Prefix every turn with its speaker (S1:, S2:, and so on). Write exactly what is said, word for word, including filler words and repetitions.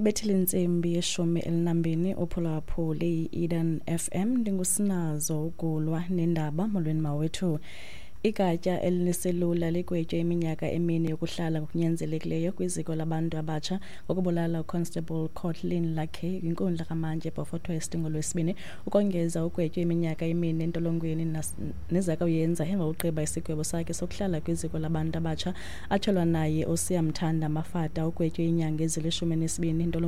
S1: Ibethile insimbi yeshumi elinambini uphulaphuli Eden F M ndingusinazo ukulwa nendaba molweni mawethu. Igatya eliniselula likwetye iminyaka emine yokuhlala ngokunyanzelekileyo kwiziko labantu abatsha ngokubulala uConstable Courtline Lakhe kwinkundla kamanje eBeaufort West ngolwesibini, ukongeza ukwetye iminyaka emine entolongweni nezakawuyenza emva kokuqiba isigwebo sakhe sokuhlala kwiziko labantu abatsha atshelwa naye uSiyamthanda Mafata ukwetye inyanga ezilishumi nesibini